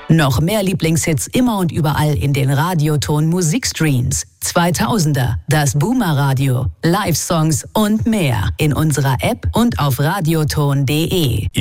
Noch mehr Lieblingshits immer und überall in den Radioton Musikstreams. 2000er, das Boomer Radio, Live-Songs und mehr in unserer App und auf radioton.de.